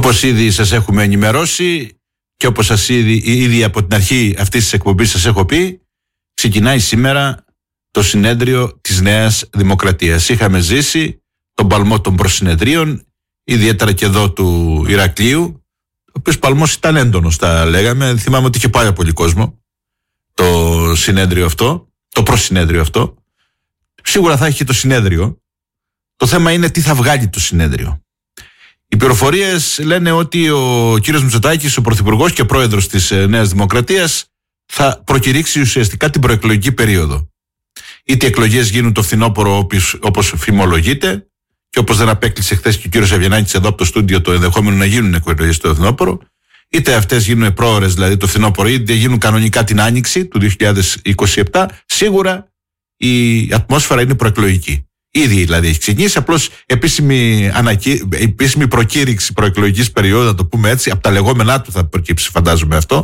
Όπως ήδη σας έχουμε ενημερώσει και όπως σας ήδη από την αρχή αυτής της εκπομπής σας έχω πει, ξεκινάει σήμερα το συνέδριο της Νέας Δημοκρατίας. Είχαμε ζήσει τον παλμό των προσυνεδρίων, ιδιαίτερα και εδώ του Ηρακλείου, ο οποίος παλμός ήταν έντονος, τα λέγαμε. Θυμάμαι ότι είχε πάρα πολύ κόσμο το συνέδριο αυτό, το προσυνέδριο αυτό. Σίγουρα θα έχει το συνέδριο. Το θέμα είναι τι θα βγάλει το συνέδριο. Οι πληροφορίες λένε ότι ο κύριος Μητσοτάκης, ο πρωθυπουργός και πρόεδρος της Νέας Δημοκρατίας, θα προκηρύξει ουσιαστικά την προεκλογική περίοδο. Είτε οι εκλογές γίνουν το φθινόπωρο όπως φημολογείται, και όπως δεν απέκλεισε χθες και ο κύριος Αβγενάκης εδώ από το στούντιο το ενδεχόμενο να γίνουν εκλογές το φθινόπωρο, είτε αυτές γίνουν πρόωρες, δηλαδή το φθινόπωρο, είτε γίνουν κανονικά την άνοιξη του 2027, σίγουρα η ατμόσφαιρα είναι προεκλογική. Ήδη δηλαδή έχει ξεκινήσει, απλώς επίσημη προκήρυξη προεκλογικής περίοδου, να το πούμε έτσι, από τα λεγόμενά του θα προκύψει, φαντάζομαι αυτό,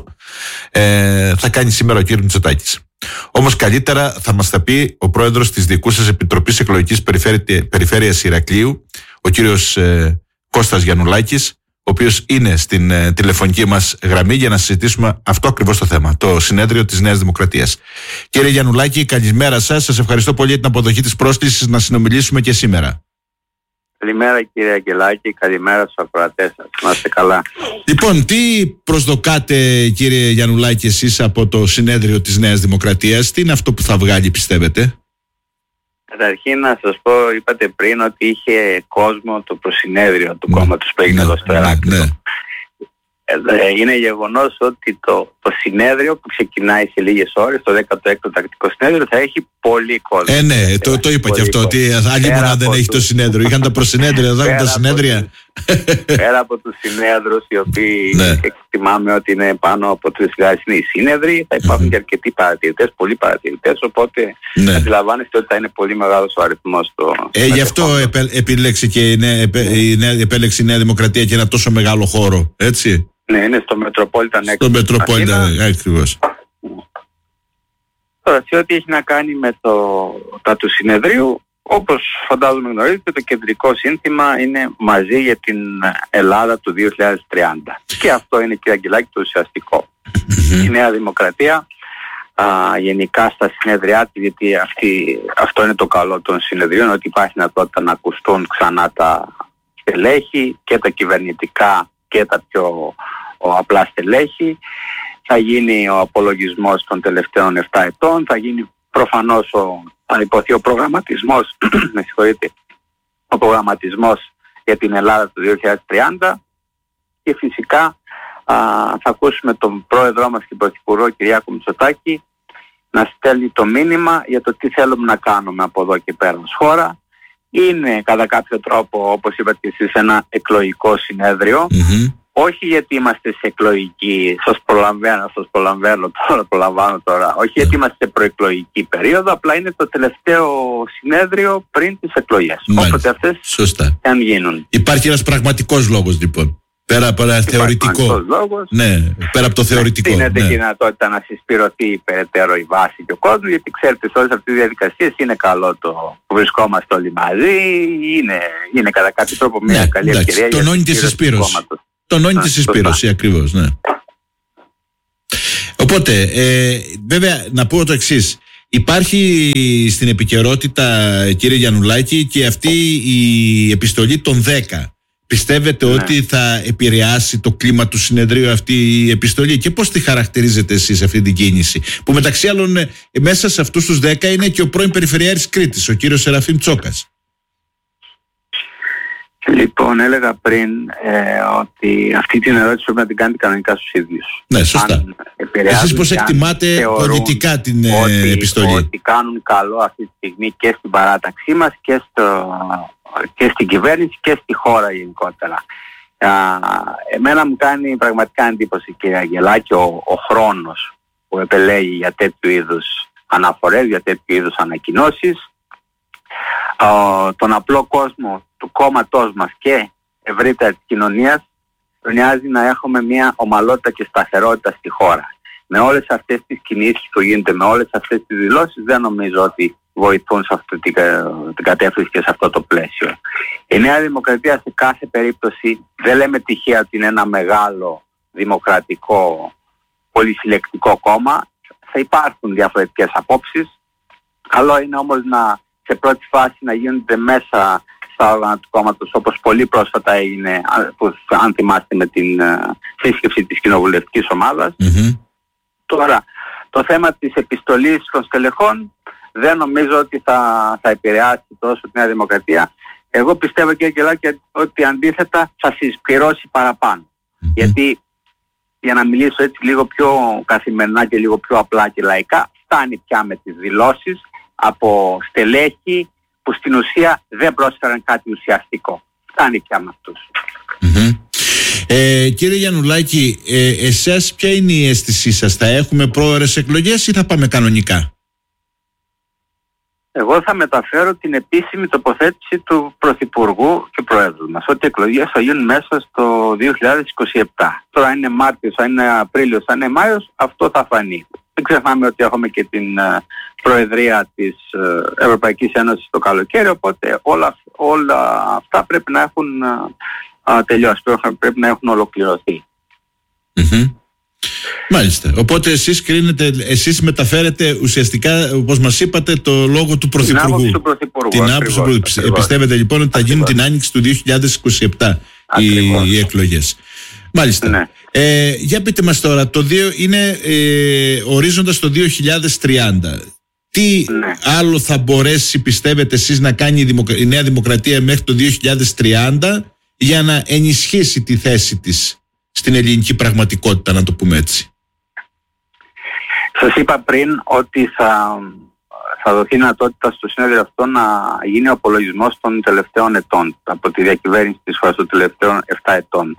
θα κάνει σήμερα ο κύριος Μητσοτάκης. Όμως καλύτερα θα μας τα πει ο πρόεδρος της Διοικούσας Επιτροπής Εκλογικής Περιφέρειας Ηρακλείου, ο κύριος Κώστας Γιαννουλάκης, ο οποίος είναι στην τηλεφωνική μας γραμμή για να συζητήσουμε αυτό ακριβώς το θέμα, το συνέδριο της Νέας Δημοκρατίας. Κύριε Γιαννουλάκη, καλημέρα σας. Σας ευχαριστώ πολύ για την αποδοχή της πρόσκλησης να συνομιλήσουμε και σήμερα. Καλημέρα κύριε Αγγελάκη, καλημέρα στους ακροατές σας. Να είστε καλά. Λοιπόν, τι προσδοκάτε κύριε Γιαννουλάκη εσείς από το συνέδριο της Νέας Δημοκρατίας, τι είναι αυτό που θα βγάλει πιστεύετε? Καταρχήν να σας πω, είπατε πριν ότι είχε κόσμο το προσυνέδριο του κόμματος που έγινε εδώ στο Ηράκλειο. Είναι γεγονός ότι το συνέδριο που ξεκινάει σε λίγες ώρες, το 16ο τακτικό συνέδριο, θα έχει πολύ κόσμο. Ναι, το είπα και αυτό, ότι αλλήμωνα δεν έχει το συνέδριο. Είχαν τα προσυνέδρια, εδώ έχουν τα συνέδρια. Πέρα από τους συνέδρους, οι οποίοι εκτιμάμε ότι είναι πάνω από 3.000 είναι οι σύνεδροι, θα υπάρχουν και αρκετοί παρατηρητές, πολλοί παρατηρητές, οπότε αντιλαμβάνεστε ότι θα είναι πολύ μεγάλος ο αριθμός. Γι' αυτό επέλεξε η Νέα Δημοκρατία και ένα τόσο μεγάλο χώρο, έτσι. Ναι, είναι στο Μετροπόλιταν έξω. Στο Μετροπόλιταν, ακριβώς. Τώρα, σε ό,τι έχει να κάνει με τα του συνεδρίου, όπως φαντάζομαι γνωρίζετε, το κεντρικό σύνθημα είναι μαζί για την Ελλάδα του 2030. Και αυτό είναι, κύριε Αγγελάκη, το ουσιαστικό. Η Νέα Δημοκρατία, γενικά στα συνέδριά της, γιατί αυτό είναι το καλό των συνεδρίων, ότι υπάρχει δυνατότητα να ακουστούν ξανά τα στελέχη και τα κυβερνητικά και τα πιο απλά στελέχη. Θα γίνει ο απολογισμός των τελευταίων 7 ετών, θα γίνει προφανώς θα υποθεί ο προγραμματισμός ο προγραμματισμός για την Ελλάδα του 2030 και φυσικά θα ακούσουμε τον πρόεδρό μας και τον πρωθυπουργό Κυριάκο Μητσοτάκη να στέλνει το μήνυμα για το τι θέλουμε να κάνουμε από εδώ και πέρα ως χώρα. Είναι κατά κάποιο τρόπο, όπως είπατε και εσείς, ένα εκλογικό συνέδριο. Όχι γιατί είμαστε σε εκλογική, σας προλαμβάνω τώρα, όχι γιατί είμαστε σε προεκλογική περίοδο, απλά είναι το τελευταίο συνέδριο πριν τις εκλογές. Όποτε αυτές και αν γίνουν. Υπάρχει ένας πραγματικός λόγος λοιπόν. Πέρα από ένα θεωρητικό. Ναι, πέρα από το θεωρητικό. Δίνεται η δυνατότητα να συσπηρωθεί περαιτέρω η βάση και ο κόσμος, γιατί ξέρετε, σε όλες αυτές τις διαδικασίες είναι καλό το που βρισκόμαστε όλοι μαζί, είναι κατά κάποιο τρόπο μια καλή ευκαιρία για τη συσπήρωση. Τονώνει τη συσπήρωση, ακριβώς, ναι. Οπότε, βέβαια, να πω το εξής. Υπάρχει στην επικαιρότητα, κύριε Γιαννουλάκη, και αυτή η επιστολή των 10. Πιστεύετε ότι θα επηρεάσει το κλίμα του συνεδρίου αυτή η επιστολή και πώς τη χαρακτηρίζετε εσείς αυτή την κίνηση, που μεταξύ άλλων μέσα σε αυτούς τους 10 είναι και ο πρώην Περιφερειάρχης Κρήτης, ο κύριος Σεραφείμ Τσόκας? Λοιπόν, έλεγα πριν ότι αυτή την ερώτηση πρέπει να την κάνετε κανονικά στους ίδιους. Ναι, σωστά. Εσείς πώς εκτιμάτε πολιτικά την επιστολή? Ότι κάνουν καλό αυτή τη στιγμή και στην παράταξή μας και στην κυβέρνηση και στη χώρα γενικότερα. Εμένα μου κάνει πραγματικά εντύπωση, κύριε Αγγελάκη, ο χρόνος που επελέγει για τέτοιου είδους αναφορές, για τέτοιου είδους ανακοινώσεις. Τον απλό κόσμο του κόμματός μας και ευρύτερα της κοινωνίας χρειάζεται να έχουμε μια ομαλότητα και σταθερότητα στη χώρα. Με όλες αυτές τις κινήσεις που γίνονται, με όλες αυτές τις δηλώσεις, δεν νομίζω ότι βοηθούν σε αυτή την κατεύθυνση και σε αυτό το πλαίσιο. Η Νέα Δημοκρατία σε κάθε περίπτωση, δεν λέμε τυχαία ότι είναι ένα μεγάλο δημοκρατικό πολυσυλλεκτικό κόμμα, θα υπάρχουν διαφορετικές απόψεις. Καλό είναι όμως σε πρώτη φάση να γίνονται μέσα στα όργανα του κόμματος, όπως πολύ πρόσφατα έγινε, αν θυμάστε, με την σύσκεψη της κοινοβουλευτικής ομάδας. Τώρα, το θέμα της επιστολής των στελεχών δεν νομίζω ότι θα επηρεάσει τόσο τη Νέα Δημοκρατία. Εγώ πιστεύω, κύριε Αγγελάκη, ότι αντίθετα θα συσπηρώσει παραπάνω. Γιατί, για να μιλήσω έτσι λίγο πιο καθημερινά και λίγο πιο απλά και λαϊκά, φτάνει πια με τις δηλώσεις από στελέχη που στην ουσία δεν πρόσφεραν κάτι ουσιαστικό. Φτάνει πια με αυτούς. Κύριε Γιαννουλάκη, εσάς ποια είναι η αίσθησή σας? Θα έχουμε πρόωρες εκλογές ή θα πάμε κανονικά? Εγώ θα μεταφέρω την επίσημη τοποθέτηση του Πρωθυπουργού και Προέδρου μας, ότι οι εκλογές θα γίνουν μέσα στο 2027. Τώρα είναι Μάρτιος, αν είναι Απρίλιος, αν είναι Μάιος, αυτό θα φανεί. Δεν ξεχνάμε ότι έχουμε και την Προεδρία της Ευρωπαϊκής Ένωσης το καλοκαίρι, οπότε όλα αυτά πρέπει να έχουν τελειώσει, πρέπει να έχουν ολοκληρωθεί. Μάλιστα. Οπότε εσείς μεταφέρετε ουσιαστικά, όπως μας είπατε, το λόγο του Πρωθυπουργού. Την άποψη του Πρωθυπουργού. Πιστεύετε λοιπόν ότι θα γίνουν την άνοιξη του 2027 οι εκλογές? Μάλιστα. Ναι. Για πείτε μας τώρα, είναι ορίζοντας το 2030. Τι άλλο θα μπορέσει, πιστεύετε εσείς, να κάνει η Νέα Δημοκρατία μέχρι το 2030 για να ενισχύσει τη θέση της στην ελληνική πραγματικότητα, να το πούμε έτσι? Σας είπα πριν ότι θα δοθεί δυνατότητα στο συνέδριο αυτό να γίνει ο απολογισμός των τελευταίων ετών από τη διακυβέρνηση της χώρας των τελευταίων 7 ετών.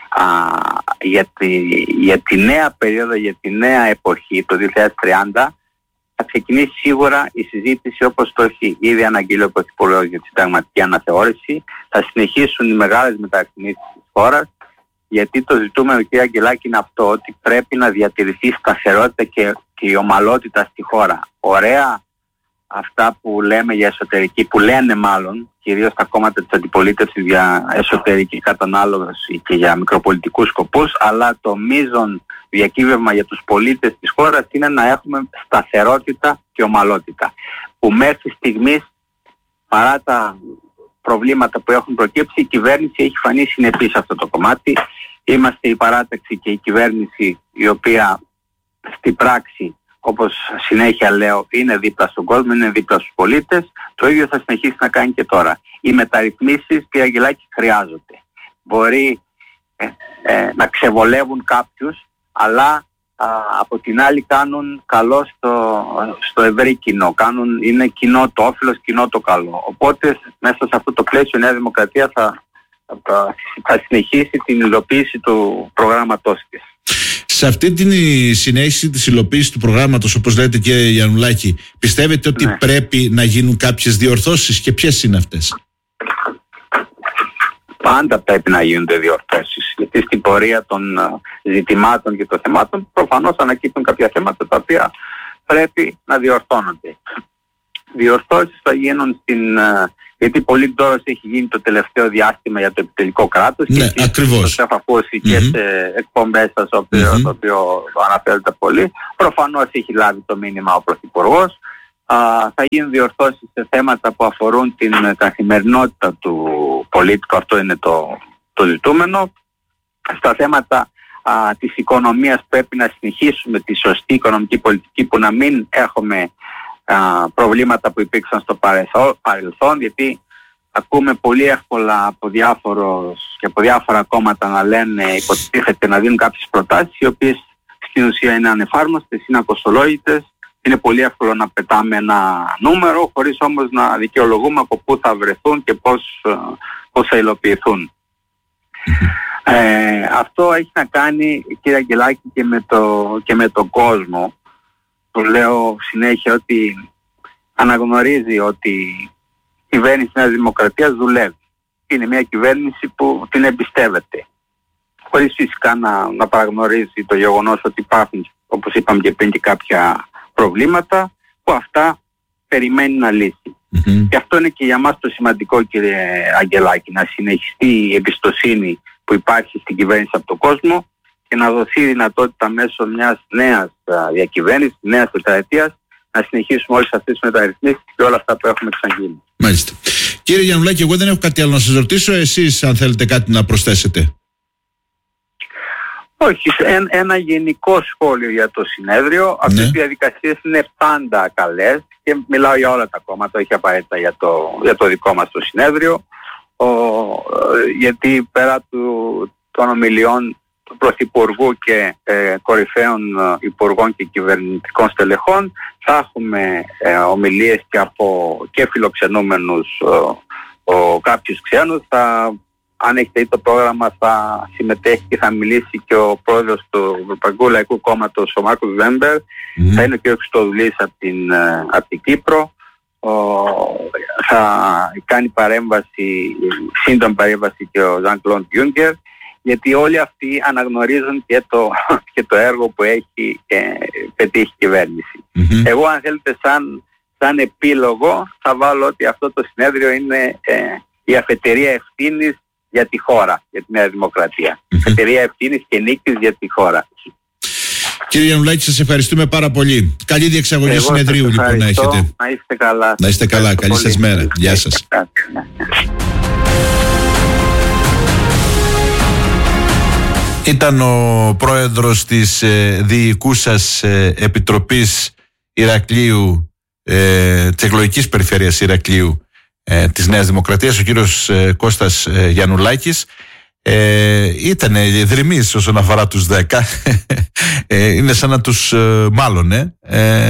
Για τη νέα περίοδο, για τη νέα εποχή, το 2030, θα ξεκινήσει σίγουρα η συζήτηση, όπως το έχει ήδη αναγγείλει ο Πρωθυπουργός, για τη συνταγματική αναθεώρηση. Θα συνεχίσουν οι μεγάλες μεταρρυθμίσεις της χώρας, γιατί το ζητούμενο, κύριε Αγγελάκη, είναι αυτό, ότι πρέπει να διατηρηθεί σταθερότητα και η ομαλότητα στη χώρα. Ωραία αυτά που λέμε για εσωτερική, που λένε μάλλον κυρίως τα κόμματα της αντιπολίτευσης για εσωτερική κατανάλωση και για μικροπολιτικούς σκοπούς, αλλά το μείζον διακύβευμα για τους πολίτες της χώρας είναι να έχουμε σταθερότητα και ομαλότητα, που μέχρι στιγμής, παρά τα προβλήματα που έχουν προκύψει, η κυβέρνηση έχει φανεί συνεπή σε αυτό το κομμάτι. Είμαστε η παράταξη και η κυβέρνηση η οποία στην πράξη, όπως συνέχεια λέω, είναι δίπλα στον κόσμο, είναι δίπλα στους πολίτες. Το ίδιο θα συνεχίσει να κάνει και τώρα. Οι μεταρρυθμίσεις, κύριε Αγγελάκη, χρειάζονται. Μπορεί να ξεβολεύουν κάποιους, αλλά από την άλλη κάνουν καλό στο ευρύ κοινό. Είναι κοινό το όφελος, κοινό το καλό. Οπότε μέσα σε αυτό το πλαίσιο η Νέα Δημοκρατία θα συνεχίσει την υλοποίηση του προγράμματός της. Σε αυτή την συνέχιση της υλοποίησης του προγράμματος, όπως λέτε, κύριε Γιαννουλάκη, πιστεύετε ότι πρέπει να γίνουν κάποιες διορθώσεις, και ποιες είναι αυτές? Πάντα πρέπει να γίνονται διορθώσεις, γιατί στην πορεία των ζητημάτων και των θεμάτων προφανώς ανακύπτουν κάποια θέματα τα οποία πρέπει να διορθώνονται. Διορθώσεις θα γίνουν γιατί πολύ τώρα έχει γίνει το τελευταίο διάστημα για το επιτελικό κράτος, και ακριβώς. Το έχω ακούσει και σε εκπομπές σας, το οποίο αναφέρεται πολύ. Προφανώς έχει λάβει το μήνυμα ο Πρωθυπουργός. Θα γίνουν διορθώσεις σε θέματα που αφορούν την καθημερινότητα του πολίτη, αυτό είναι το ζητούμενο. Στα θέματα της οικονομίας πρέπει να συνεχίσουμε τη σωστή οικονομική πολιτική, που να μην έχουμε προβλήματα που υπήρξαν στο παρελθόν, γιατί ακούμε πολύ εύκολα από διάφορα κόμματα να λένε, υποτίθεται, να δίνουν κάποιες προτάσεις οι οποίες στην ουσία είναι ανεφάρμοστες, είναι ακοστολόγητες. Είναι πολύ εύκολο να πετάμε ένα νούμερο χωρίς όμως να δικαιολογούμε από πού θα βρεθούν και πώς θα υλοποιηθούν. Αυτό έχει να κάνει, κύριε Αγγελάκη, και με τον κόσμο. Το λέω συνέχεια ότι αναγνωρίζει ότι η κυβέρνηση της Νέας Δημοκρατίας δουλεύει. Είναι μια κυβέρνηση που την εμπιστεύεται, χωρίς φυσικά να παραγνωρίζει το γεγονός ότι υπάρχουν, όπως είπαμε και πριν, και κάποια προβλήματα, που αυτά περιμένει να λύσει. Και αυτό είναι και για μας το σημαντικό, κύριε Αγγελάκη, να συνεχιστεί η εμπιστοσύνη που υπάρχει στην κυβέρνηση από τον κόσμο και να δοθεί δυνατότητα μέσω μιας νέας διακυβέρνησης, νέας τετραετίας, να συνεχίσουμε όλες αυτές τις μεταρρυθμίσεις και όλα αυτά που έχουμε ξαναγίνει. Μάλιστα. Κύριε Γιαννουλάκη, εγώ δεν έχω κάτι άλλο να σας ρωτήσω. Εσείς, αν θέλετε κάτι να προσθέσετε. Όχι, ένα γενικό σχόλιο για το συνέδριο. Αυτές οι διαδικασίες είναι πάντα καλές και μιλάω για όλα τα κόμματα, όχι απαραίτητα για το δικό μας το συνέδριο. Γιατί πέρα των ομιλιών του Πρωθυπουργού και κορυφαίων υπουργών και κυβερνητικών στελεχών θα έχουμε ομιλίες και από και φιλοξενούμενους κάποιους ξένους. Αν έχετε δει το πρόγραμμα, θα συμμετέχει και θα μιλήσει και ο πρόεδρος του Ευρωπαϊκού Λαϊκού Κόμματος, ο Μάρκος Βέμπερ. Θα είναι και ο Χριστοδουλής από την Κύπρο. Θα κάνει σύντομη παρέμβαση και ο Ζαν Κλοντ Γιούγκερ, γιατί όλοι αυτοί αναγνωρίζουν και το έργο που έχει πετύχει η κυβέρνηση. Εγώ, αν θέλετε, σαν επίλογο θα βάλω ότι αυτό το συνέδριο είναι η αφετηρία ευθύνης για τη χώρα, για τη Νέα Δημοκρατία. Αφετηρία ευθύνης και νίκης για τη χώρα. Κύριε Γιαννουλάκη, σας ευχαριστούμε πάρα πολύ. Καλή διεξαγωγή συνεδρίου λοιπόν να έχετε. Να είστε καλά. Να είστε καλά. Καλή σας μέρα. Γεια σας. Ήταν ο πρόεδρος της Διοικούσας Επιτροπής Ηρακλείου, της εκλογικής περιφέρειας Ηρακλείου της Νέας Δημοκρατίας, ο κύριος Κώστας Γιαννουλάκης. Ήταν δρυμής όσον αφορά τους 10. Είναι σαν να τους μάλλον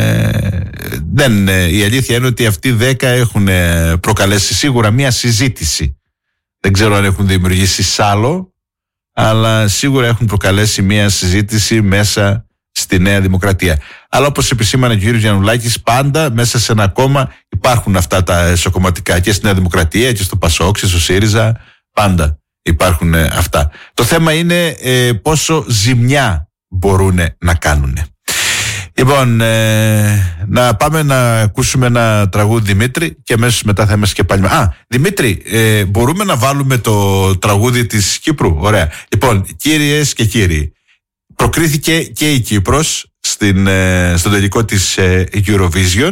η αλήθεια είναι ότι αυτοί 10 έχουν προκαλέσει σίγουρα μια συζήτηση. Δεν ξέρω αν έχουν δημιουργήσει σάλο, αλλά σίγουρα έχουν προκαλέσει μια συζήτηση μέσα στη Νέα Δημοκρατία. Αλλά όπως επισήμανε ο κύριος Γιαννουλάκης, πάντα μέσα σε ένα κόμμα υπάρχουν αυτά τα εσωκομματικά, και στη Νέα Δημοκρατία και στο ΠΑΣΟΚ και στο ΣΥΡΙΖΑ, πάντα υπάρχουν αυτά. Το θέμα είναι πόσο ζημιά μπορούν να κάνουν. Λοιπόν, να πάμε να ακούσουμε ένα τραγούδι, Δημήτρη, και αμέσως μετά θα είμαστε και πάλι. Δημήτρη, μπορούμε να βάλουμε το τραγούδι της Κύπρου? Ωραία. Λοιπόν, κυρίες και κύριοι, προκρίθηκε και η Κύπρος στο τελικό της Eurovision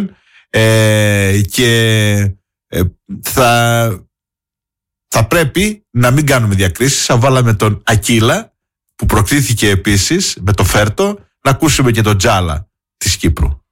και θα πρέπει να μην κάνουμε διακρίσεις. Θα βάλαμε τον Ακύλα που προκρίθηκε επίσης με το Φέρτο, να ακούσουμε και τον Τζάλα της Κύπρου.